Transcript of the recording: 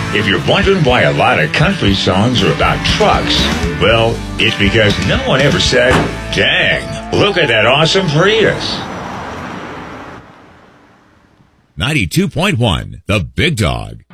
If you're wondering why a lot of country songs are about trucks, well, it's because no one ever said, dang, look at that awesome Prius. 92.1, The Big Dog.